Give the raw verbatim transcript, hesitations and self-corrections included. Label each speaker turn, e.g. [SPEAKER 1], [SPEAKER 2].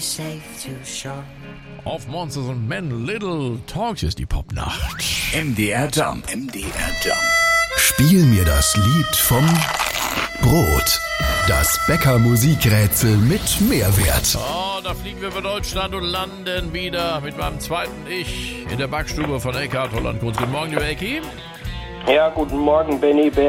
[SPEAKER 1] Auf Monsters and Men, Little Talks ist die Popnacht.
[SPEAKER 2] M D R Jump. M D R Jump.
[SPEAKER 3] Spiel mir das Lied vom Brot. Das Bäcker-Musikrätsel mit Mehrwert.
[SPEAKER 1] Oh, da fliegen wir über Deutschland und landen wieder mit meinem zweiten Ich in der Backstube von Eckhard Holland. Guten Morgen, lieber Ecki.
[SPEAKER 4] Ja, guten Morgen, Benny Bär.